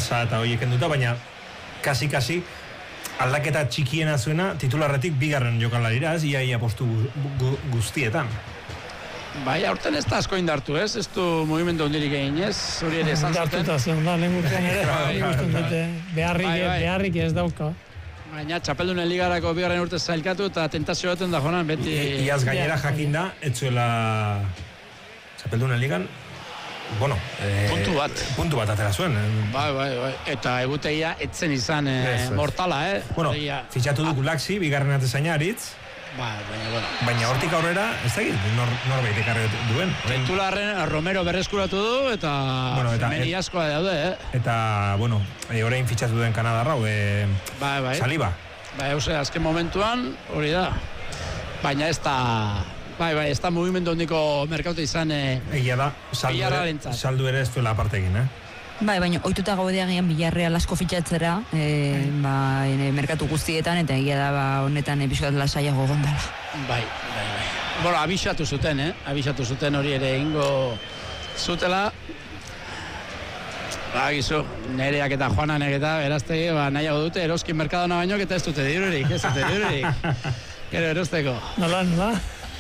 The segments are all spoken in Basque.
Basa eta horiek enduta, baina kasi aldaketa txikiena zuena titularretik bigarren jokalarira, ez ia postu guztietan. Bai, aurten ez da asko indartu, ez? Ez du movimendu ondirik egin, ez? Hori ere esan zuten. Indartuta zen, lehen urtean ere, ikusten dute, beharrik ez dauka. Baina, txapeldunen ligarako bigarren urte zailkatu eta tentazio baten da jonan, beti... Iaz gainera jakinda, etzuela txapeldunen ligan, bueno... Puntu bat atera zuen. Bai. Eta egutegia etzen izan mortala, Bueno, fitxatu du Gulaxi, bigarren atezainaritz, baina hortik aurrera, ez da egin, norbait ekarri duen. Titularren Romero berreskuratu du, eta femeni askoa daude, Eta, bueno, orain fitxatu duen Kanadarra, Saliba. Bai, azken momentuan, hori da. Baina ez da... Bai, ez da movimendu hondiko merkauta izan... Egia da, saldu ere ez duela aparte egin, Bai, baina oituta gaudeagian Villarreal asko fitxatzera, merkatu guztietan, eta egia da honetan pixkat lasaiago gondala. Bai. Bueno, abixatu zuten hori ere ingo zutela. Gizu, Nereak eta Juanak eta beraztegi, nahiago dute eroskin merkadona baino, eta ez dute dirurik. Gero erosteko. Nola?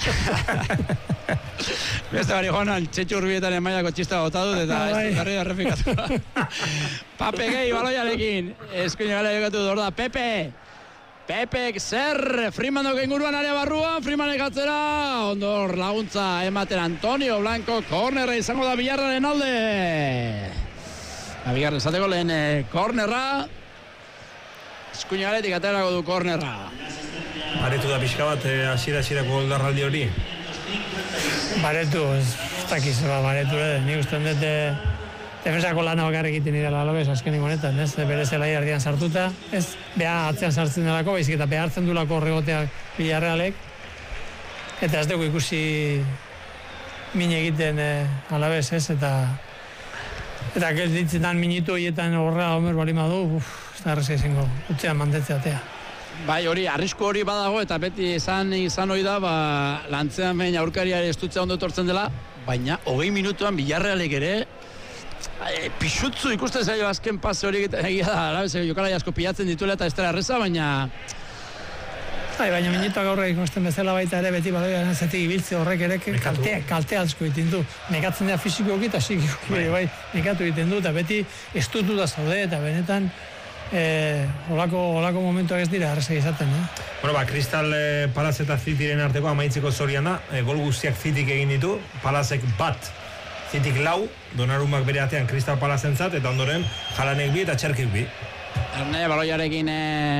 Beste bari joan, txetxu urbietan emaiako txista gota dut, eta ez dut garrida errefikatu. Pape gehi, baloiarekin. Eskuin gara jokatu dut, da, Pepek zer, Freemandok inguruan area barruan, Freemanek atzera, ondor laguntza ematen Antonio Blanco, kornerra izango da Villarraren alde. Bigarren zateko lehen kornerra, eskuin garetik aterako du kornerra. Baretu da pixka bat, hasiera-hasierako goldarraldi hori? Baretu, ez dakiz, baretu, nik usten dut defensako lana bakarrik egiten dira Alaves azkenik honetan, ez? Bere zelai erdian sartuta, ez beha atzean sartzen delako, baizik eta behartzen dulako horregoteak Villarrealek, eta ez dugu ikusi min egiten Alaves, ez? Eta gelditzen dan minitu horietan horrela homer balima du, ez da errezea izango, utzean mantetzeatea. Bai, hori, arrisku hori badago, eta beti izan hori da, lantzean behin aurkariare estutzea ondo etortzen dela, baina 20 minutuan Villarrealek ere, pixutzu ikusten zaio azken pase hori egia da, Alaves jokalari asko pilatzen dituela eta ez dela erreza, baina... Baina minutuak aurre ikusten bezala baita ere beti badoia zetik ibiltze horrek ere kalte asko egiten du. Nekatzen da fizikoki eta psikikoki nekatu egiten du, eta beti estutu da zaude, eta benetan olako momentuak ez dira arrezak izaten. Bueno, Kristal Palaz eta Cityren arteko amaitzeko zorian da, gol guztiak Cityk egin ditu, Palazek bat, Cityk 4, Donnarumak bere atean Kristal Palazentzat, eta ondoren Jalanek 2 eta Txerkik 2. Erne baloiarekin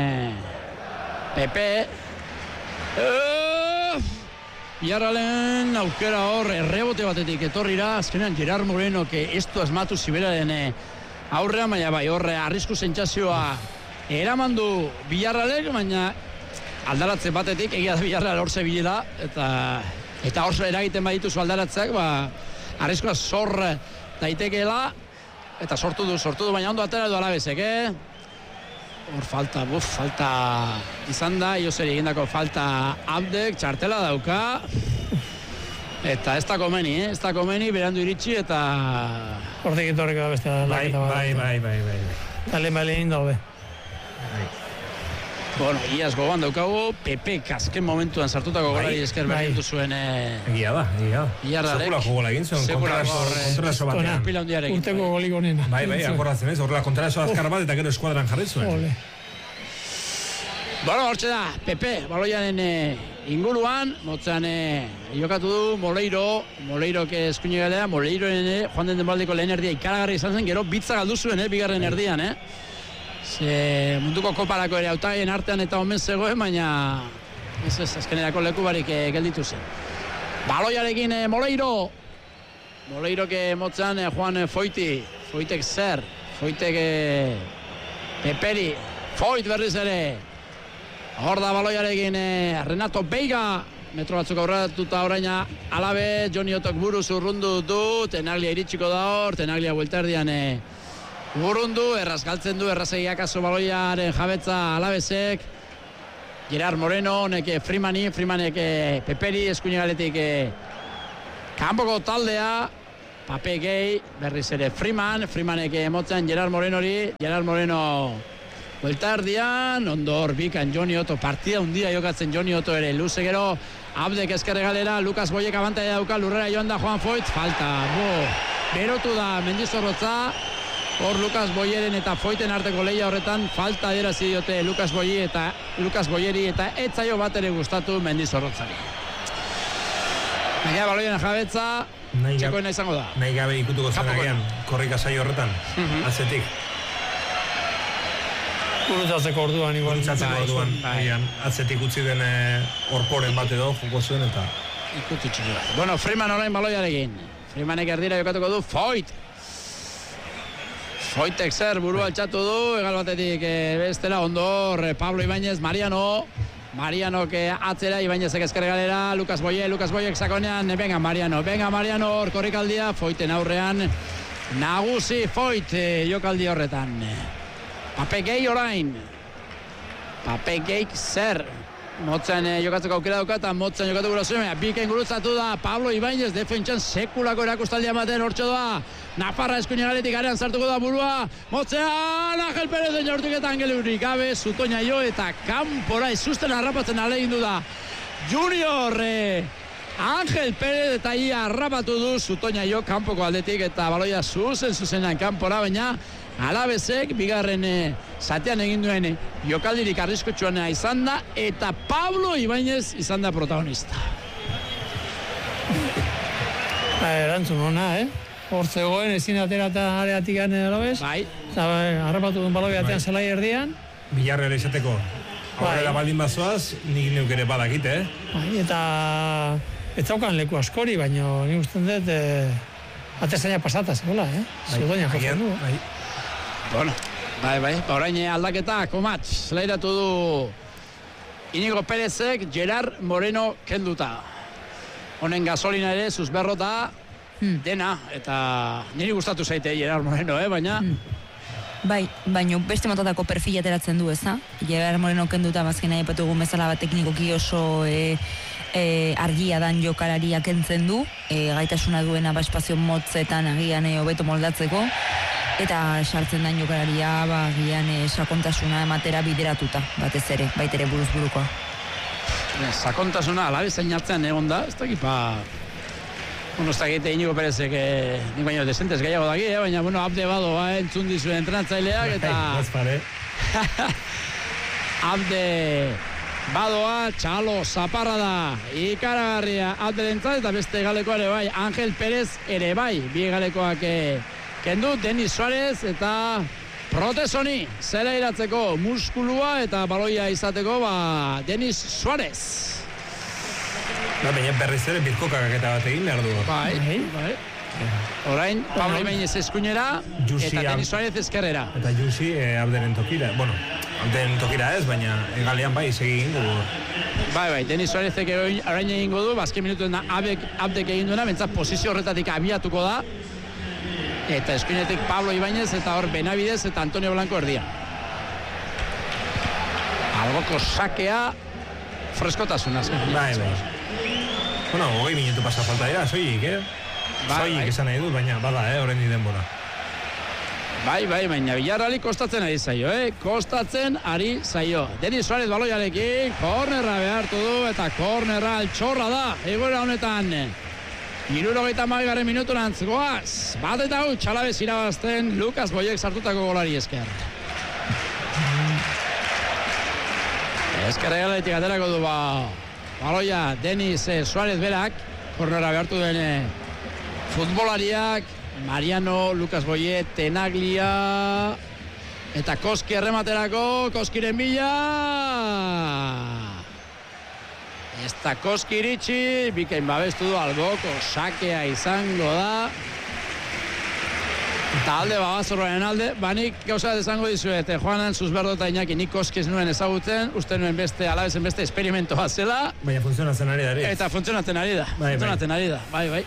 Pepe Villarrealen aukera hor errebote batetik etorrira, azkenean Gerard Moreno estu asmatu ziberaren aurrean, baina bai horre arrisku sentsazioa eraman du Villarrealek, baina aldaratze batetik egia da Villarreal hor zebilela, eta hor eragiten badituzu aldaratzeak, arriskua zor daitekeela, eta sortu du, baina ondo atera du Alavesek, Hor falta izan da, Ioseri egindako falta Abdek, txartela dauka, eta ez da komeni, berandu iritsi, eta... Hortik etorriko da beste laketa bat. Bai. Talen egin daude. Bueno, iaz gogoan daukagu, Pepe azken momentuan sartutako golari esker berdintu zuen... Egia da. Iarralek. Sekula gola egin zuen, kontraso batean. Urteko golik onena. Bai, akordatzen ez, horrela kontraso azkar bat eta gero eskuadran jarri zuen. Bueno, hortxe da, Pepe, baloiaren inguruan, motzean jokatu du Moleiro eskuine galea, Moleiroen joan den denbaldiko lehen erdia ikaragarri izan zen, gero bitza galdu zuen, bigarren erdian, munduko koparako ere hautagaien artean eta omen zegoen, baina ez azkenerako leku barik gelditu zen. Baloiarekin Moleiro motzean Juan Foitek zer, Foitek Peperi, Foit berriz ere, hor da baloiarekin Renato Veiga, metro batzuk aurratuta oraina Alabe, Joni Otok buruz urrundu du, Tenaglia iritsiko da hor, Tenaglia buelterdian urrundu, erraz galtzen du, errazegiak aso baloiaren jabetza Alavesek, Gerard Moreno, Freemanek Peperi, eskuine galetik kanpoko taldea, Pape gehi, berriz ere Freemanek emotzen Gerard Moreno buelta erdian, ondo hor bikan Joni Otto, partida hundia jokatzen Joni Otto ere, luze gero, Abdek ezkerre galera, Lukas Boyek abantaia dauka, lurrera joan da Juan Foyt, falta, berotu da Mendizorrotza, hor Lukas Boyeren eta Foyten arteko lehia horretan, falta adierazi diote Lukas Boyeri eta etzaio bat ere gustatu Mendizorrotzari. Baina baloian jabetza, txekoena izango da. Nahi gabe ikutuko zenagian, korrika saio horretan, atzetik. Gurutzatzeko orduan igual. Atzetik utzi den orporen bat edo joko zuen eta... Ikutu txiki bat. Bueno, Freeman orain baloiarekin. Freemanek erdira jokatuko du Foyt. Foytek zer burua altxatu du, egal batetik bestela ondo Pablo Ibáñez, Marianok atzera, Ibáñezek ezkerre galera, Lukas Boyek sakonean, venga Mariano, hor korrikaldia, Foyten aurrean, nagusi Foyt jokaldi horretan. Pape gehi orain. Pape gehi zer. Motzen jokatzeko aukera dauka eta motzen jokatu gura zuen. Bikain gurutzatu da Pablo Ibáñez defentsan sekulako erakustaldia ematen hortxo da. Nafarra eskuina galetik arean sartuko da burua. Motzean Angel Pérez jaurtik eta Angelurik gabe Zutoina jo eta kanpora izusten harrapatzen alegindu da. Junior Angel Pérez eta ia harrapatu du Zutoina jo kanpoko aldetik eta baloia zuzenan kanpora, baina Alabezek bigarren zatean egin duen jokaldirik arriskutsuena izan da eta Pablo Ibáñez izan da protagonista. Erantzun hona, hor zegoen ezin atera eta areatik gane Alabez. Bai. Eta harrapatu duen baloi batean zelai erdian. Bilarreala izateko. Aurrera baldin bazoaz, nik neuk ere badakit, Bai, eta ez daukan leku askori, baina nik usten dut atezaina pasata zegoela, Zudoina jotzen du. Bueno, bai, orain aldaketa, komatx, zelairatu du Inigo Perezek, Gerard Moreno kenduta. Honen gasolina ere, zuzberrota, dena, eta niri gustatu zaite Gerard Moreno, baina... Bai, baina beste motatako perfila ateratzen du, eza? Gerard Moreno kenduta bazkena epatu egun bezala bat teknikoki oso argia dan jokalaria kentzen du, gaitasuna duena espazio motzetan agian hobeto moldatzeko, eta sartzen den jokalaria agian sakontasuna ematera bideratuta, batez ere, baitere buruz burukoa. Sakontasuna, alabezain atzean egon da, ez dakipa... Bueno, ez dakite Inigo Perezek, nik baino desentez gehiago daki, baina, bueno, Abde Badoa entzun dizu entrenatzaileak, eta... Abde Badoa, txalo, zaparra da, ikaragarria Abde dentzat, eta beste galekoa ere bai, Angel Perez ere bai, bi galekoak kendu, Denis Suarez, eta protesoni, zela iratzeko muskulua, eta baloia izateko, Denis Suarez. Baina berriz ere birkokak eta bat egin behar du. Bai. Orain, Pablo Ibáñez eskuinera, eta Denis Suarez ezkerrera. Eta Jusi Abderen tokira. Bueno, Abderen tokira ez, baina egalean bai, segi egingo du. Bai, Denis Suarezek orain egingo du, bazken minutuen da Abdek egin duena, bentsat posizio horretatik abiatuko da. Eta eskuinetik Pablo Ibáñez, eta hor Benavidez eta Antonio Blanco erdia. Alboko sakea, freskotasun azken. Bai. Bueno, 20 minutu pasa falta dira, soilik, Soilik esan nahi dut, baina bada, horren di denbora. Bai, baina Villarreali kostatzen ari zaio, Kostatzen ari zaio. Denis Suarez baloiarekin, kornerra behartu du, eta kornerra altxorra da, egoera honetan. 72. minuturantz goaz. Bat eta hau, Alabez irabazten, Lukas Boyek sartutako golari esker. Ezkerre galetik aterako du baloia Denis Suarez berak, kornera behartu den futbolariak, Mariano, Lukas Boyet, Tenaglia, eta Koski errematerako, Koskiren bila! Ez da Koski iritsi, bikain babestu du alboko, sakea izango da. Eta alde babazorroaren alde, nik gauza esango dizuet, Juanan Zuzberdo eta Iñaki, nik Koski ez nuen ezagutzen, uste nuen beste, Alabezen beste esperimentoa zela. Baina funtzionatzen ari da. Eta funtzionatzen ari da, bai.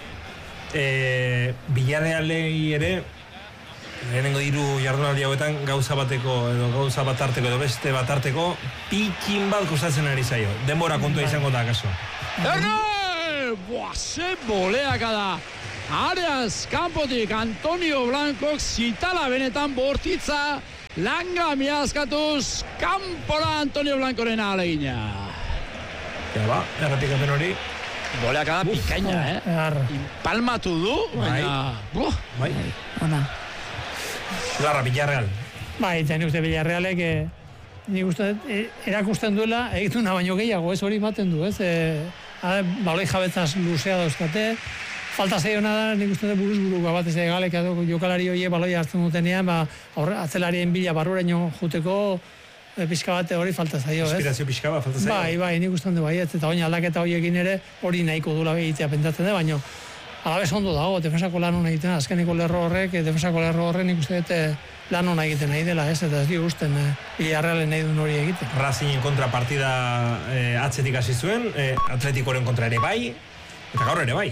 Villarrealei ere, lehenengo hiru jardunaldi hauetan gauza bateko edo gauza batarteko edo beste batarteko pikin bat kostatzen ari zaio. Denbora kontua izango da, kaso. Ze boleaka da. Areaz, kanpotik Antonio Blancok zitala benetan bortitza, langa miazkatuz, kanpora Antonio Blancoren alegina. Errepikapen hori. Goleaka da pikaina, Impalmatu du, baina... Bai. Ona. Larra, Villarreal. Bai, eta nik uste Villarrealek nik uste erakusten duela egituna baino gehiago, ez hori ematen du, ez? Baloi jabetzaz luzea dauzkate, falta zeiona da, nik uste buruz-buruka bat ez egalek, jokalari hori baloi hartzen dutenean, atzelarien bila barruraino juteko pixka bat hori falta zaio, ez? Inspirazio pixka bat falta zaio. Bai, nik uste du bai, eta oin aldaketa horiekin ere hori nahiko dula behitzea pentatzen da, baina alabez ondo dago, defensako lan hona egiten, azkeniko lerro horrek, defensako lerro horrek nik uste lan hona egiten nahi dela, ez? Eta ez di usten Villarrealen nahi duen hori egiten. Racingen kontra partida atzetik hasi zuen, Atletikoren kontra ere bai, eta gaur ere bai.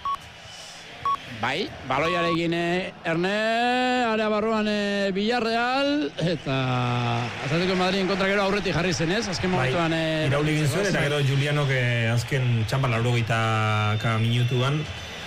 Bai, baloiarekin Erne, area barruan Villarreal, eta Atletico Madriden kontra gero aurretik jarri zen, ez? Azken momentuan... Irauli egin zuen, eta gero Julianok azken txampan 80 minutuan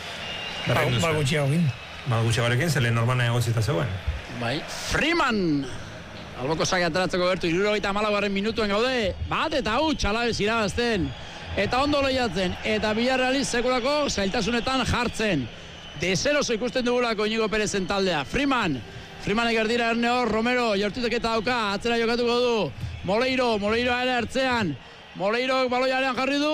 Balgutxiagorekin, zelen normana egotzita zegoen. Bai, Freeman! Alboko sake ateratzeko bertu, 74. minutuen gaude, bat eta huts Alabez irabazten, eta ondo lehiatzen, eta Villarrealiz sekulako zailtasunetan jartzen. Dezeroso ikusten dugulako Inigo Perezen taldea. Freemanek erdira Erne hor, Romero, jortiteketa dauka, atzera jokatuko du. Moleiro ere hartzean. Moleirok baloiarean jarri du.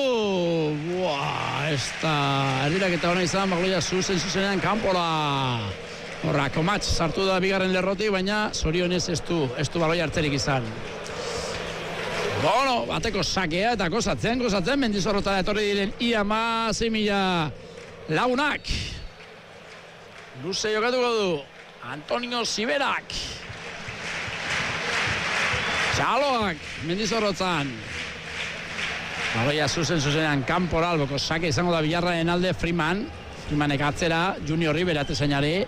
Ez da, erdiraketa hona izan, baloia zuzenean kanpora. Horra, Komatx sartu da bigarren lerrotik, baina zorionez ez du baloia hartzerik izan. Bueno, bateko sakea eta gozatzen, Mendizorrotara etorri diren ia 6.000 lagunak. Luze jokatuko du Antonio Siberak. Txaloak Mendizorrotzan. Baloia zuzenean kanpora, alboko sake izango da Villarrealen alde. Freemanek atzera, Junior Rivera atezainari.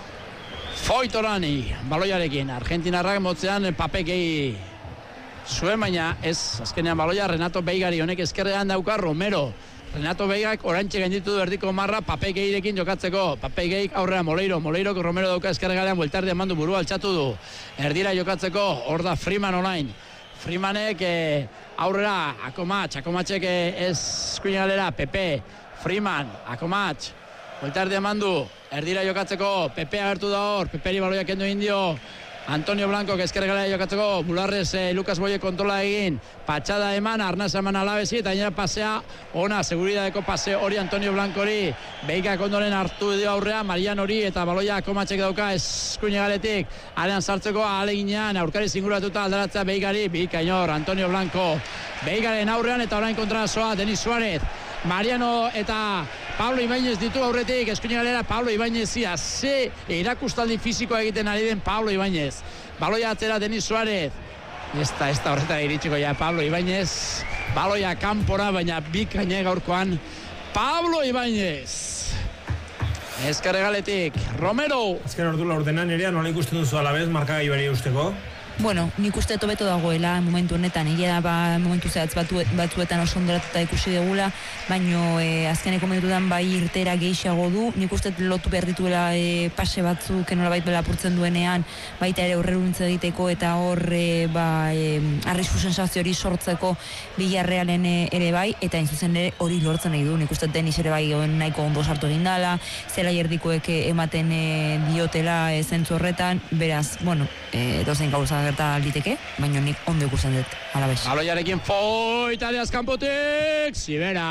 Foitorani baloiarekin, Argentinarrak motzean papekei zuen, baina ez, azkenean baloia Renato Beigari honek ezkerrean dauka Romero. Renato Beigak orantxe gainditu du erdiko marra papekeirekin jokatzeko. Papekeik aurrera Moleirok Romero dauka ezkerregalean bueltardi emandu burua altxatu du. Erdira jokatzeko, hor da Freeman orain. Freemanek aurrera, Akomatxek ez kuinalera, Pepe, Freeman, Akomatx, bueltardi emandu, erdira jokatzeko, Pepe agertu da hor, Peperi baloia kendu indio, Antonio Blanco ezkerregalea jokatzeko, Bularrez Lucas Boye kontrola egin, patxada eman, arnaz eman Alabezi, eta gainera pasea, ona, seguridadeko pase hori Antonio Blancori, Beikak ondoren hartu dio aurrea, Marian hori, eta baloia Komatxek dauka eskuinegaletik, alean sartzeko, aleginean, aurkari zinguratuta aldaratzea Beikari, bikainor, Antonio Blanco, Beikaren aurrean, eta orain kontra soa, Denis Suarez, Mariano eta Pablo Ibáñez ditu aurretik, eskuinegalera Pablo Ibáñezia, ze erakustaldi fisikoa egiten ari den Pablo Ibáñez. Baloia atzera Denis Suarez. Ez da horretara iritsiko ja Pablo Ibáñez. Baloia kanpora, baina bikaine gaurkoan Pablo Ibáñez. Ezkerregaletik, Romero. Azken ordula ordenan ere, nola ikusten duzu Alabez, markagai bari usteko? Bueno, nik uste tobeto dagoela momentu honetan, egia da momentu zehatz batzuetan oso ondoratuta ikusi dugula, baino azkeneko momentutan bai irtera gehiago du, nik uste lotu behar dituela pase batzuk nolabait lapurtzen duenean, baita ere horreruntze egiteko eta hor arrisku sensazio hori sortzeko Villarrealen ere bai, eta zuzen ere hori lortzen nahi du, nik uste Denis ere bai nahiko ondo sartu egin dala, zelai erdikoek ematen diotela zentzu horretan, beraz, bueno, dozein gauza gerta liteke, baina nik ondo ikusten dut, Alabez. Baloiarekin Foitariaz kanpotik, Sibera.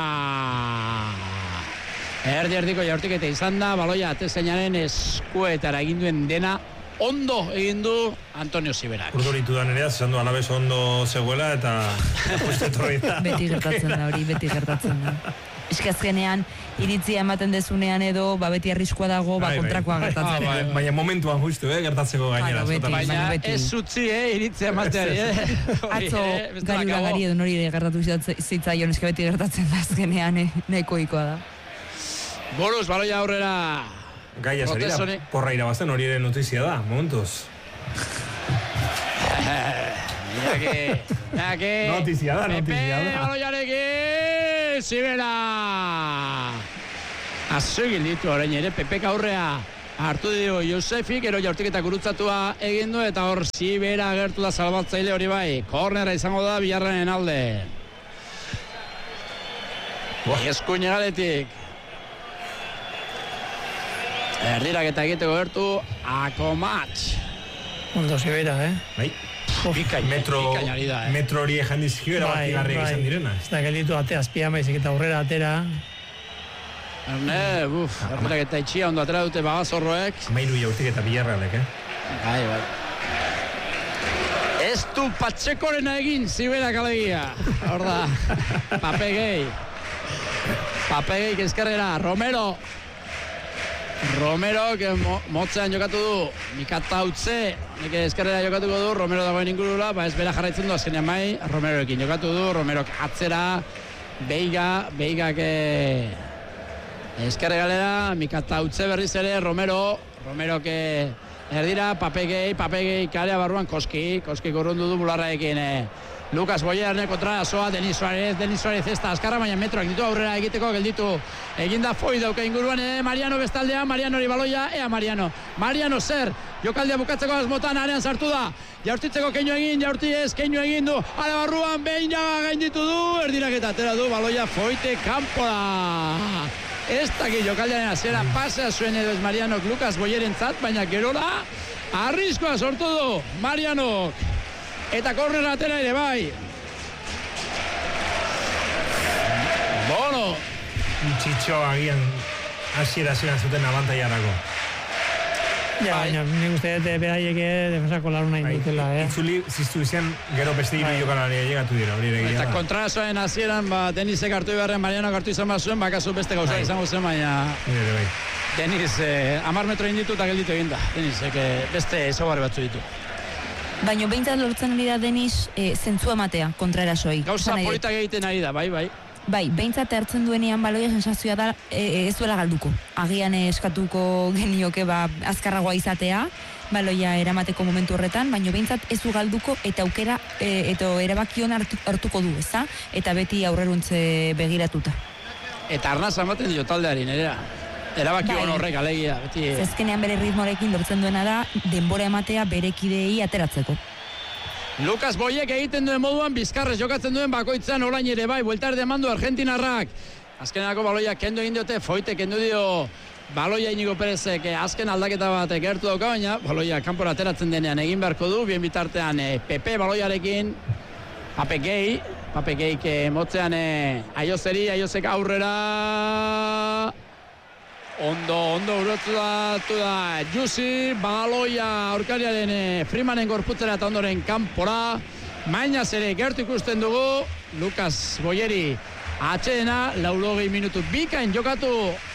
Erdiko jaurtiketa izan da, baloia atezainaren eskuetara egin duen dena, ondo egin du Antonio Siberak. Urduritu da nerea, zizan du Alabez ondo zegoela, eta beti gertatzen da. Eskazkenean, iritzia ematen dezunean edo, beti arriskua dago, kontrakoa gertatzen. Baina momentuan justu, gertatzeko gainera. Baina ez utzi, iritzia emateari. Atzo, gari edo nori gertatu zitzaion, eske beti gertatzen da azkenean, nahiko ikoa da. Buruz, baloia aurrera. Gaia zari porra irabazten hori ere notizia da, momentuz. Notizia da. Pepe, baloiarekin, Sibera. jaso egin ditu orain ere, Pepek aurrea hartu dio Josefi, gero jaurtiketa gurutzatua egin du, eta hor Zibera agertu da salbatzaile hori bai. Kornera izango da Bilarranen alde. Eskuin galetik. Erdirak eta egiteko gertu, Akomatx. Ondo Zibera, Bai. Metro hori ejan dizkio, erabakigarriak izan direna. Ez da gelditu atea azpian baizik eta aurrera atera. Erdirak eta itxia ondo atera dute bagazorroek. Mairu jaurtik eta Bilarralek, Bai. Ez du Patxekorena egin, Ziberak alegia. Hor da, Papegei ezkerrera, Romero, que motzean jokatu du, Mikata Utze, neke ezkerrera jokatuko du, Romero dagoen ingurula, ez bera jarraitzen du azkenean bai, Romeroekin jokatu du, Romerok atzera, Beigak ezkerre galera, Mikata Utze berriz ere, Romerok erdira, Papegei karea barruan, Koski urrundu du bularraekin, Lucas Boyer kontra soa Denis Suarez ez da azkarra, baina metroak ditu aurrera egiteko gelditu eginda foi dauka inguruan Mariano bestaldean, Marianori baloia, Mariano zer, jokaldea bukatzeko asmotan arean sartu da, jaurtitzeko keinu egin du, ara barruan Beina gainditu du, erdirak eta atera du baloia foite kanpora. Ez dakit jokaldearen hasiera pasea zuen edo ez Marianok Lucas Boyerentzat, baina gerora arriskoa sortu du Marianok. Eta kornera atera ere bai. Bono. Txitxo agian hasiera zuten abantaiarako. Ja, baina nik uste dut beraiek defensako laruna indutela, Itzuli ziztu izan gero beste hiru jokalari llegatu dira, hori egia da. Eta kontrasoen hasieran Denisek hartu beharren, Mariano hartu izan bazuen, bakazu beste gauza izango zen, baina Denis 10 metro inditu eta gelditu eginda. Denisek beste ezaugarri batzu ditu. Baina behintzat lortzen ari da Denis zentzua ematea kontraerasoi. Gauza politak egiten ari da, bai. Bai, behintzat hartzen duenean baloia sensazioa da ez duela galduko. Agian eskatuko genioke azkarragoa izatea, baloia eramateko momentu horretan, baina behintzat ez du galduko eta aukera eta erabakion hartuko du, eza? Eta beti aurreruntze begiratuta. Eta arnaz ematen dio taldeari, nerea. Erabakion horrek alegia. Zezkenean bere ritmorekin lortzen duena da, denbora ematea bere kideei ateratzeko. Lucas Boyek egiten duen moduan, bizkarrez jokatzen duen bakoitzan orain ere bai, bueltar demandu argentinarrak. Azkenako baloia kendu egin diote, foite kendu dio baloia Inigo Perezek azken aldaketa bat gertu dauka, baina baloia kanpora ateratzen denean egin beharko du, bien bitartean Pepe baloiarekin, Papegeik motzean Aiozek aurrera... Ondo urotzu da Jusi, baloia aurkariaren Freemanen gorputzera eta ondoren kanpora. Mainaz ere gertu ikusten dugu, Lucas Boyeri atxeena, 80 minutu bikain jokatu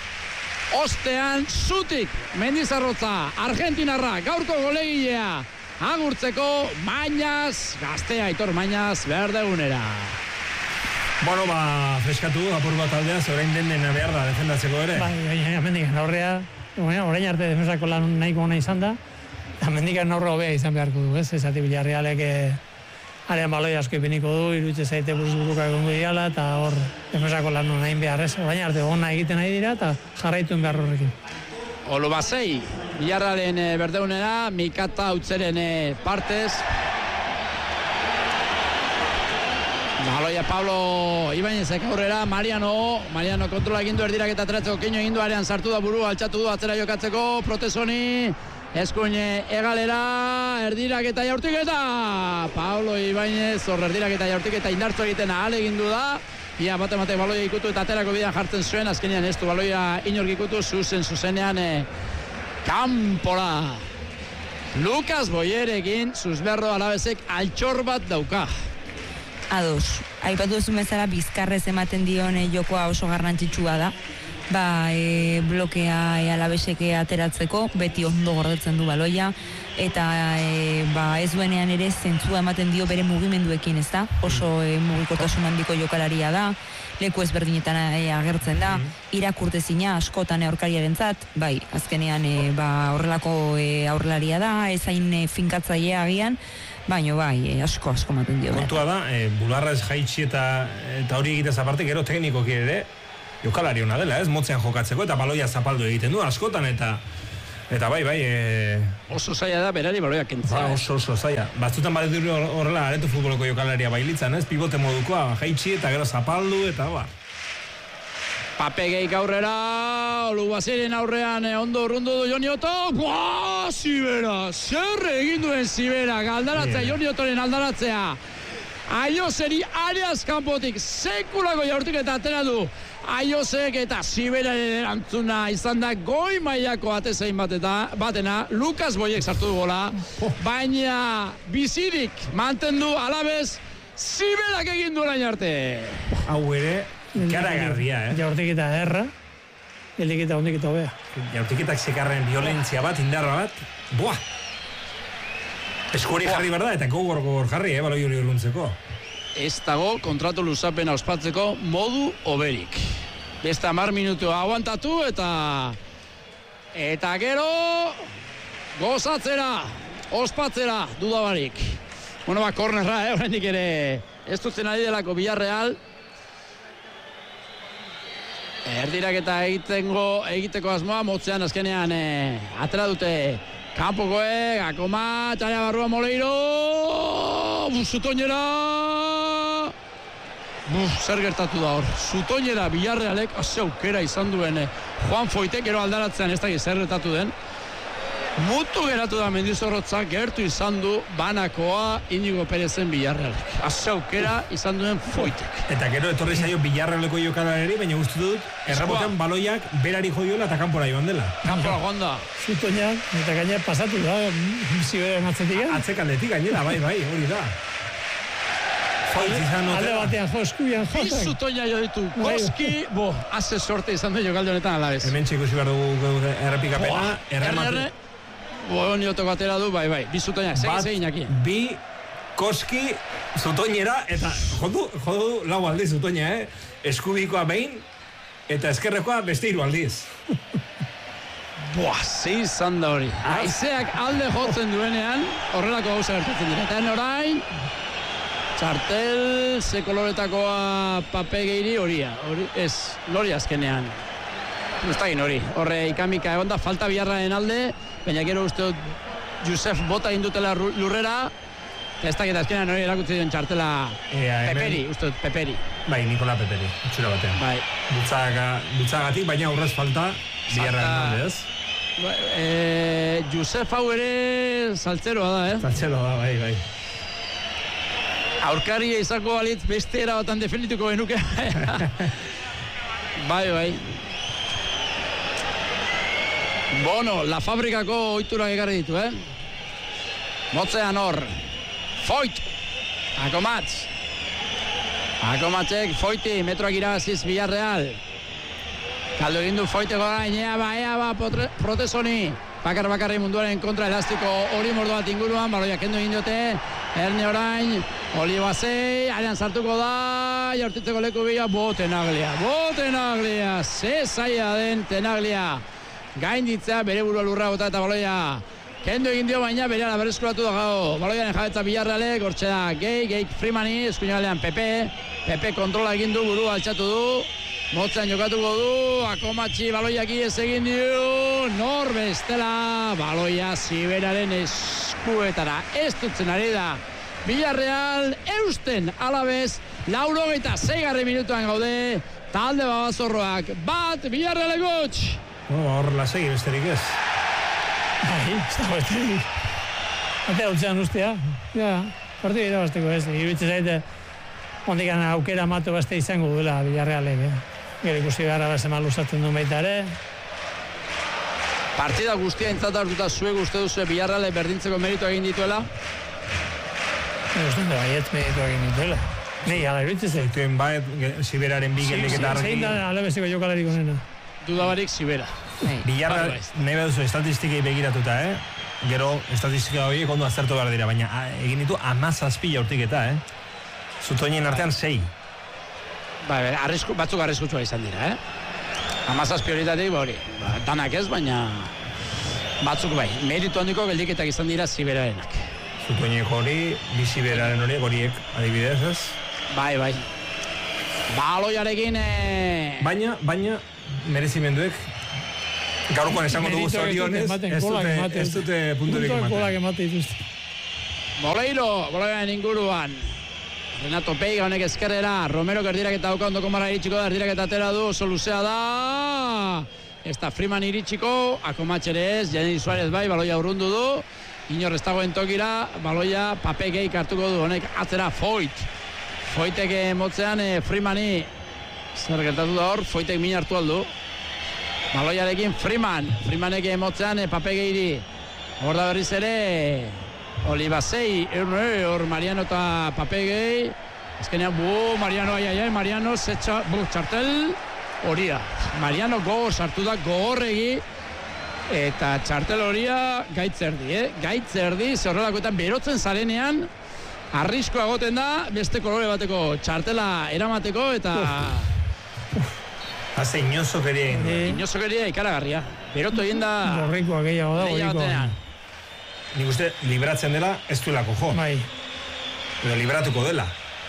ostean zutik Mendizarrotza, Argentinarra, gaurko golegilea agurtzeko Mainaz, gaztea Aitor Mainaz, berdegunera. Bueno, freskatu, apur bat aldea, orain dena behar da, defendatzeko ere. Mendikan aurrea, orain arte defensako lan nahiko ona izan da, eta mendikan aurre hobea izan beharko du, ez? Ezati Bilarrealek arean baloi asko ipiniko du, iruditze zaite buruz-buruka egongo diala, eta hor defensako lan nahin behar, ez? Orain arte ona egiten nahi dira, eta jarraituen behar horrekin. Olubasei, Bilarraren berdeunera, Mikata Utzeren partez, baloia Pablo Ibañezek aurrera, Mariano kontrola egindu erdirak eta ateratzeko keino egindu arean sartu da buru, altxatu du atzera jokatzeko, Protesoni, eskuin egalera, erdirak eta jaurtiketa, Pablo Ibañez, hor erdirak eta jaurtiketa indartzu egiten ahal egindu da, ia bate baloia ikutu eta aterako bidean jartzen zuen, azkenean ez du baloia inork ikutu, zuzenean kanpora. Lucas Boyerekin, Zuzberro Alabezek altxor bat dauka. Ados, aipatu duzu bezala bizkarrez ematen dion jokoa oso garrantzitsua da. Blokea Alabeseke ateratzeko, beti ondo gordetzen du baloia, eta ez duenean ere zentzua ematen dio bere mugimenduekin, ez da? Oso mugikotasun handiko jokalaria da, leku ezberdinetan agertzen da, irakurtezina askotan aurkariarentzat, bai, azkenean horrelako aurrelaria da, ezain finkatzailea agian, baina bai, asko ematen dio. Kontua da, bularra ez jaitsi eta hori egitez aparte, gero teknikoki ere, jokalari ona dela, ez? Motzean jokatzeko eta baloia zapaldu egiten du askotan eta bai, oso zaila da berari baloia kentzea. Oso zaila. Batzutan badet horrela areto futboloko jokalaria bailitzan, ez? Pivote modukoa, jaitsi eta gero zapaldu eta Papegeik aurrera, Olubaziren aurrean ondo urrundu du Jon Nioto. Buah, Zibera, zer egin duen Zibera, aldaratzea, Jon Niotoren aldaratzea. Aiozeri areaz kanpotik, sekulako jaurtiketa atera du. Aiozek eta Ziberaren erantzuna izan da goi mailako atezein batena. Lukas Boiek sartu du gola, baina bizirik mantendu alabez Ziberak egin du orain arte. Hau ere, karagarria, Jaurtiketa erra, geldiketa hondiketa hobea. Jaurtiketak zekarren violentzia bat, indarra bat, buah! Eskuri jarri behar da, eta gogor jarri, baloi hori urruntzeko. Ez dago kontratu luzapena ospatzeko modu oberik. Beste 10 minutu aguantatu eta gero gozatzera, ospatzera, dudabarik. Bueno, kornerra, horrendik ere ez dutzen ari delako Villarreal. Erdirak eta egiteko asmoa, motzean azkenean atera dute kanpokoek, Akoma, txarea barrua Moleiro, Zutoinera, zer gertatu da hor, Zutoinera Villarrealek, aukera izan duen Juan Foitek, gero aldaratzean ez da zer gertatu den, mutu geratu da Mendizorrotza, gertu izan du banakoa Inigo Perezen Villarrealek. Aukera izan duen Foitek. Eta gero etorri zaio Villarrealeko jokalarari, baina uste dut, errabotean baloiak berari joiola eta kanpora joan dela. Kanpora joan da. Zutoina, eta gaina pasatu da, Ziberen atzetik. Atzekaldetik gainera, bai, hori da. Alde batean Joskuian jotak. Zutoina jo ditu, Koski, haze sorte izan du jokalde honetan alabez. Hemen txikusi behar dugu errepikapena, Niotoko atera du, bai, bi Zutoina, segin Iñaki. Bi, Koski, Zutoinera, eta jodu lau aldiz Zutoina, eskubikoa behin, eta eskerrekoa beste 3 aldiz. Zein izan da hori. Aizeak alde jotzen duenean, horrelako gauza gertatzen dira. Eta orain, txartel, ze koloretakoa Papegeiri horia. Lori azkenean. Ez da gin hori. Horre ikamika egon da, falta Villarrealen alde, baina gero uste dut Josef bota egin dutela lurrera, ez da gita azkenean hori erakutzi duen txartela Peperi, uste dut Peperi. Bai, Nikola Peperi, utxura batean. Bai. Bultzagatik, baina aurrez falta Villarrealen alde, ez? Josef hau ere saltzeroa da, Saltzeroa da, bai. Aurkaria izako balitz beste erabatan definituko genuke. Bai. Bono, La Fabrikako oiturak ekarri ditu, Motzean hor, Foit, Akomatzek, Foiti, metroak irabaziz Villarreal. Kaldo egin du Foiteko orain, ea protesoni. Bakarri munduaren kontra elastiko hori mordo bat inguruan, baloia kendu egin diote, Erne orain, Olibazei, arean sartuko da, jortitzeko leku bila, Tenaglia, ze zaila den Tenaglia. Gainditzea bere burua lurra gota eta baloia kendu egin dio, baina bere ala berreskuratu da gau. Baloiaren jabetza Villarrealek, hortxe da Geik Freemani, eskuinalean Pepe kontrola egin du, burua altxatu du, motzean jokatuko du, Akomatxi baloiak iez egin dio, nor bestela, baloia Ziberaren eskuetara ez dutzen ari da Villarreal, eusten alabez, 86 minutuan gaude, talde babazorroak, bat Villarreal egotx! Hor lasegi besterik ez. Bai, ez dago besterik. Atea utzean ustea. Partidu irabazteko ez. Iruditzen zaite, ondikan aukera matu beste izango duela Villarrealek. Gero ikusi gara bezema luzatzen duen baita ere. Partida guztia entzat hartuta zuek uste duzu Villarrealek berdintzeko meritu egin dituela? Uste da, baiet meritu egin dituela. Nei, ala iruditzen zaite. Zituen baiet, Ziberaren bigeldik eta argi. Zein da alabeziko jokalarik onena. Dudabarik Zibera. Villarreal, nahi beduzu estatistikei begiratuta, Gero, estatistika horiek ondo aztertu behar dira, baina egin ditu 17 jaurtiketa, Zutoinen artean 6. Batzuk arriskutsua izan dira, 17 horitatik, hori, danak ez, baina batzuk bai. Meritu handiko geldiketak izan dira Ziberarenak. Zutoinek hori, bi Ziberaren horiek adibidez, ez? Bai. Baloiarekin... Baina, merezimenduek, gaurkoan esango dugu zorionez, ez dute punturik ematen. Golak ematen dituzte. Boloiaren inguruan. Renato Peiga honek ezkerrera, Romero erdirak eta dauka ondoko marra iritsiko da, erdirak eta atera du, oso luzea da. Ez da Freeman iritsiko, Akomatxere ez, Janeri Suarez bai, baloia urrundu du. Inor ez dagoen tokira, baloia Papegeik hartuko du, honek atzera Foitek motzean Freemani, zer gertatu da hor, Foitek min hartu aldu. Baloiarekin Freemanek motzean Papegeiri, hor da berriz ere, Olibasei, hor Mariano eta Papegei, ezkenean, Mariano, Mariano, txartel, horia. Mariano gogor sartu da, gogorregi, eta txartel horia gaitzerdi, zerrelakoetan berotzen zarenean, arriskoa goten da, beste kolore bateko txartela eramateko, eta... Haze inozokeria ikaragarria. Berotu egin da... Gorrikoa gehiago da, gorrikoa. Nik uste, libratzen dela, ez duelako jo. Bai. Edo libratuko dela.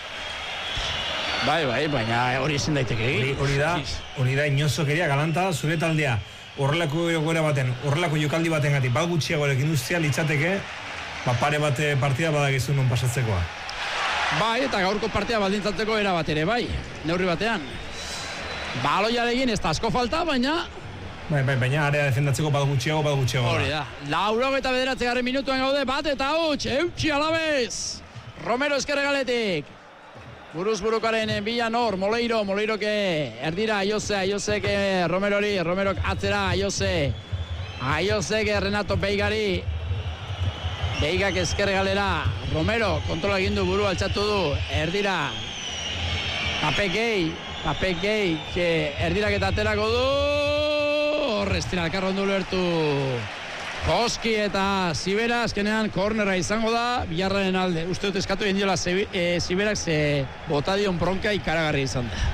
Bai, baina hori ezin daiteke egin. Hori da inozokeria, galanta, zure taldea, horrelako egoera baten, horrelako jokaldi baten gati, bat gutxiagorekin ustea litzateke, pare bat partida badagizun non pasatzekoa. Bai, eta gaurko partida baldintzatzeko era bat ere, bai, neurri batean. Baloiarekin ez da asko falta, baina... Baina area defendatzeko badu gutxiago. Hori da. 89. minutuan gaude, bat eta huts, eutxi alabez. Romero eskerregaletik. Buruz-burukaren bila nor, Moleiro que erdira, Aiozek Romerok atzera, Aiozek Renato Beigari. Beigak eskerregalera, Romero kontrola egin du, buru altxatu du, erdira. Papegei, erdirak eta aterako du. Horreztira, alkarron du lertu Koski eta Zibera, azkenean kornera izango da, Bilarraren alde. Uste dut eskatu egin diola Ziberak, ze botadion bronka ikaragarri izan da.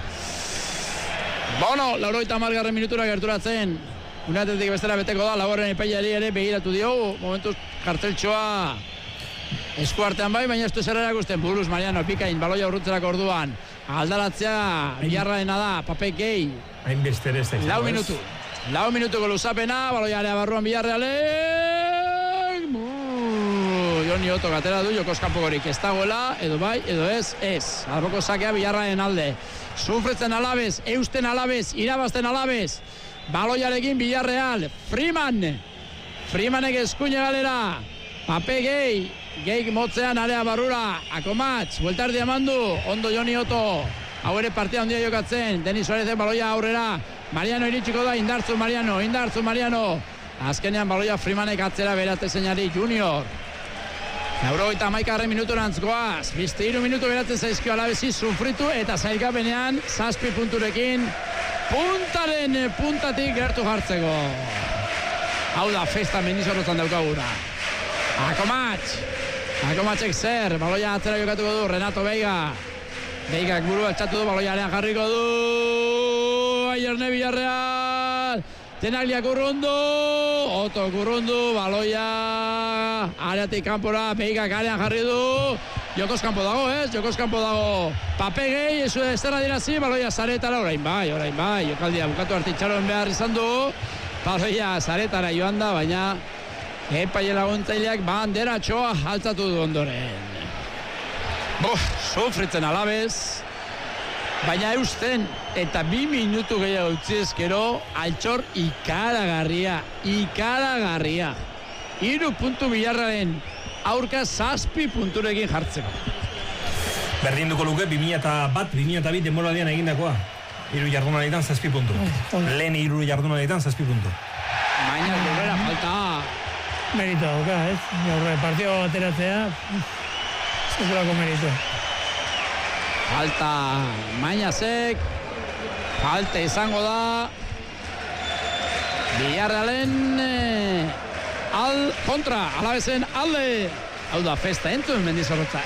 90. minutura gerturatzen, unatetik bestera beteko da, laborren epailari ere begiratu diogu, momentuz karteltxoa eskuartean bai, baina ez du zer erakusten, buruz Mariano Pikain, baloia urrutzerako orduan, aldaratzea Bilarrarena da, Papegei. Hainbeste ere ez da. 4 minutuko luzapena, baloiarea barruan Bilarrealek. Joni Oto gatera du, Jokos kanpokorik ez dagoela, edo bai, edo ez. Alboko sakea Bilarraren alde. Sufritzen Alabez, eusten Alabez, irabazten Alabez. Baloiarekin Bilarreal, Freemanek eskuine galera. Papegei, geik motzean area barrura. Akomatz, bueltardia mandu, ondo Joni Oto. Hau ere partida handia jokatzen, Denis Suarezen baloia aurrera. Mariano iritsiko da, indartzu Mariano. Azkenean baloia Freemanek atzera berate zeinari Junior. 91. minuturantz goaz. Biste 3 minutu beratzen zaizkio Alabezi, sufritu eta zailkapenean 7 punturekin puntaren puntatik gertu jartzeko. Hau da festa Mendizorrotzan daukaguna. Akomatzek zer, baloia atzera jokatuko du, Renato Beigak buru altxatu du, baloiarean jarriko du. Aierne Villarreal, Tenagliak urrundu, Oto urrundu, baloia areatik kanpora, Beigak arean jarri du, Jokos kanpo dago, Papegei, ez zerra dirazi, baloia zaretara, orain bai, jokaldia bukatu artitxaroen behar izan du, baloia zaretara joan da, baina epaile laguntzaileak bandera txoa altzatu du ondoren. Sufritzen Alabez, baina eusten eta 2 minutu gehiago utzi ezkero, Altxor ikaragarria. 3 puntu Bilarraren aurka 7 punturekin jartzeko. Berdinduko luke 2001-2002 denboraldian egindakoa. 3 jardunalietan 7 puntu. Lehen 3 jardunalietan 7 puntu. Baina gobera falta. Merito dauka, ez? Gaur partio ateratzea, sekulako merito. Falta Mañasek, falta izango da Villarrealen kontra, Alabezen alde. Hau da festa, entzun Mendizorrotza.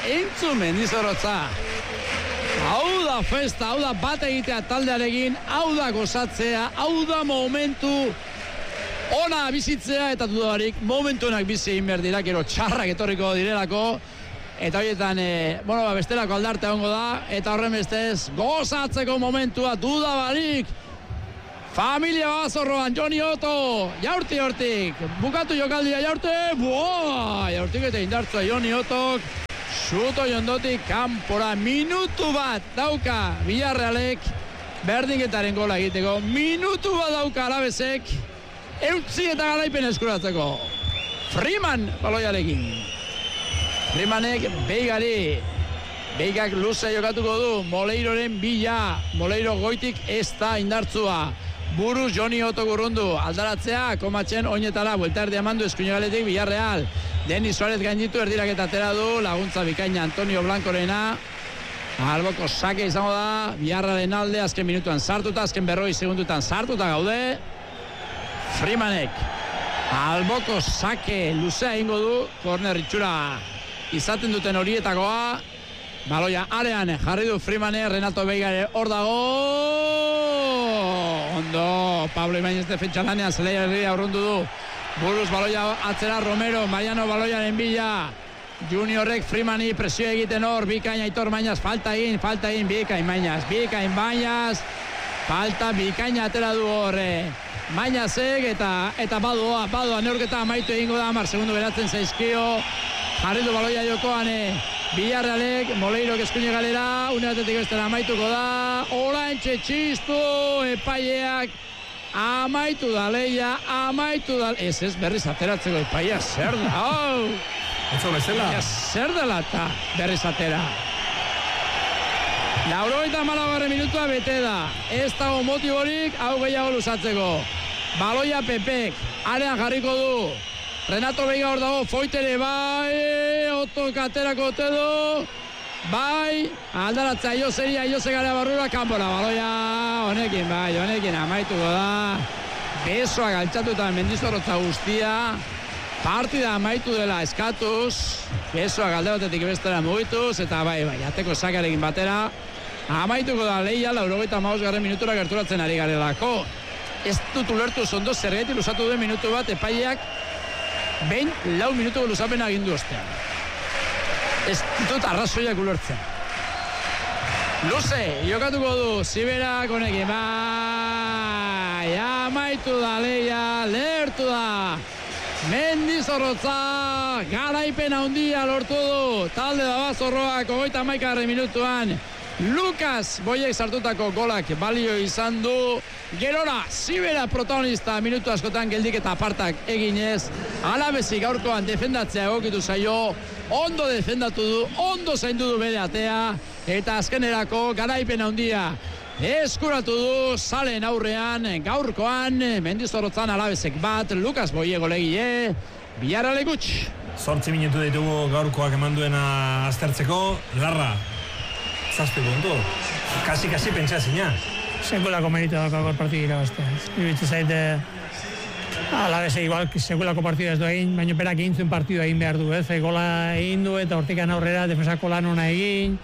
Hau da festa, hau da bat egitea taldearekin, hau da gozatzea, hau da momentu ona bizitzea, eta dudarik momentu onak bizi egin behar dira, gero txarrak etorriko direlako, eta horietan, bestelako aldarte egongo da, eta horren bestez, gozatzeko momentua, duda barik, familia Babazorroan, Joni Otto, jaurti hortik, bukatu jokaldia jaurtik eta indartzua Joni Ottok, Suto jondotik kanpora, minutu bat dauka Villarrealek, berdinketaren gola egiteko, minutu bat dauka Alavesek, eutzi eta garaipen eskuratzeko. Freeman baloiarekin. Freemanek Beigak luze jokatuko du, Moleiroren bila, Moleiro goitik ez da indartzua. Buruz Joni Otto gurrundu, aldaratzea, komatzen oinetara, buelta erdi amandu eskuinegaletik Villarreal. Denis Suarez gainditu, erdiraketa atera du, laguntza bikaina Antonio Blancorena. Alboko sake izango da, Villarrealen alde, azken minutuan sartuta, azken 40 segundutan sartuta gaude. Freemanek, alboko sake luzea ingo du, korner itxura izaten duten horietakoa. Baloia arean jarri du Freemanek, Renato Beigare hor dago. Ondo, Pablo Ibañez defentsa lanean, Zelaya herria urrundu du. Buruz baloia atzera Romero, Mariano baloiaren bila. Juniorrek Freemani presio egiten hor, bikain Aitor Mañas, falta egin, bikain Mañas. Falta bikaina atera du horre. Mañasek eta badoa neurketa amaitu egingo da, 10 segundu beratzen zaizkio. Jarri du baloia jokoan, Villarrealek, Moleirok eskuine galera, une batetik bestera amaituko da. Oraintxe txistu, epaileak amaitu da leia, ez berriz ateratzeko epaia, zer da, hau! Etzo bezala? Zer dela eta berriz atera. 94 minutua bete da, ez dago motiborik hau gehiago luzatzeko. Baloia Pepek, arean jarriko du. Renato Veiga hor dago, Foitere Otto katerako ote du. Aldaratzea Jose gara barrura, kanpora, baloia honekin amaituko da. Besoa galtzatuta Mendizorrotza guztia. Partida amaitu dela eskatuz. Besoa galde batetik bestera mugituz, eta ateko sakarekin batera. Amaituko da leia, 95. minutura gerturatzen ari garelako. Ez dut ulertu zondo zergatik luzatu duen minutu bat, epaileak behin 4 minutuko luzapena agindu ostean. Ez dut arrazoiak ulertzen. Luze, jokatuko du, Ziberak honekin, amaitu da leia, lehertu da. Mendizorrotza, garaipen handia lortu du, talde Babazorroak 31. minutuan. Lukas Boiek sartutako golak balio izan du. Gerora, Zibera protagonista minutu askotan geldik eta apartak eginez. Alavesi gaurkoan defendatzea egokitu zaio. Ondo defendatu du, ondo zaindu du bere atea. Eta azkenerako garaipen handia eskuratu du Zalen aurrean. Gaurkoan Mendizorrotzan Alavesek bat, Lukas Boie golegile, Villarrealek gutx. 8 minutu ditugu gaurkoak eman duena aztertzeko. Larra, zazpiko ondo. Kasi pentsa zina. Sekulako meritu dago partidu irabaztea. Iruditzen zaite Alavese igual sekulako partidu ez du egin, baina berak egin zuen partidu egin behar du, gola egin du eta hortikan aurrera defensako lan ona egin.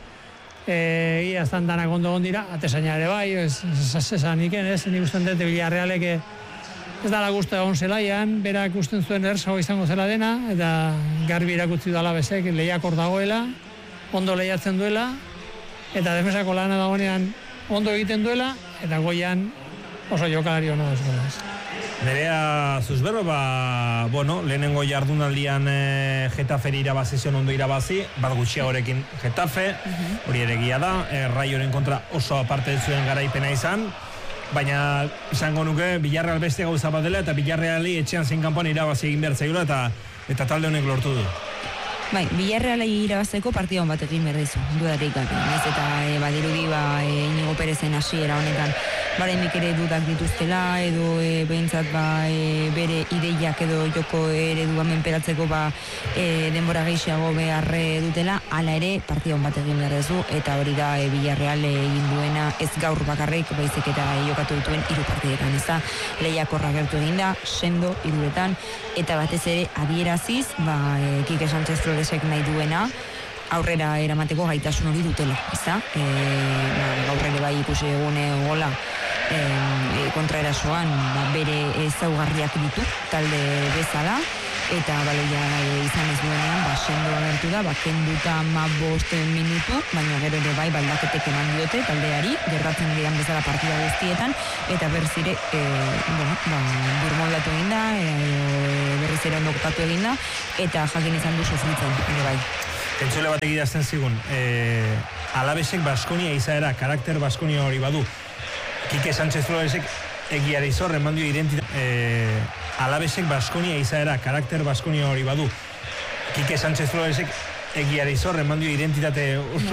Ia estan danak ondo ondira, atesaina ere bai, esan iken, nik usten dut Villarrealek ez dala guztu egon zelaian, berak usten zuen erzago izango zela dena, eta garbi irakutzi du Alavesek, lehiak hor dagoela, ondo lehiatzen duela, eta defensako lana dagoenean ondo egiten duela, eta goian oso jokalari hona duzela. Nerea Zuzberro, lehenengo jardunaldian Getaferi irabazizion ondo irabazi, bat gutxia horrekin Getafe, hori ere egia da, Raioren kontra oso aparte zuen garaipena izan, baina izango nuke Villarreal beste gauza bat dela, eta Villarreali etxean zein kanpoan irabazi egin behar zaiola, eta talde honek lortu du. Villarrealei irabazteko partida hon bat egin behar dizu, dudarik gabe. Naiz eta badirudi Inigo Perezen hasiera honetan baremik ere dudak dituztela, edo behintzat bere ideiak edo joko eredua menperatzeko denbora gehiago behar dutela, hala ere partida hon bat egin behar dizu, eta hori da Villarreal egin duena ez gaur bakarrik, baizik eta jokatu dituen 3 partidetan, ez da, lehiakorra gertu egin da, sendo 3etan, eta batez ere adieraziz, Kike Sánchez Floresek nahi duena, aurrera eramateko gaitasun hori dutela, ezta? Gaur ere bai ikusi egune gola kontraerasoan bere ezaugarriak ditu talde bezala, eta baloia izan ez duenean, sendo agertu da, kenduta 15 minutu, baina gero ere bai baldaketek eman diote taldeari, gertatzen diren bezala partida guztietan, eta berriz ere, birmoldatu egin da, berriz ere ondo kokatu egin da, eta jakin izan du sofritzen, ere bai. Entzule bat egidazten zigun, Alabesek Baskonia izaera, karakter Baskonia hori badu, Kike Sánchez Floresek egiari zor, eman dio Alabesek Baskonia izaera, karakter Baskonia hori badu, Kike Sánchez Floresek egiari zor, eman dio identitate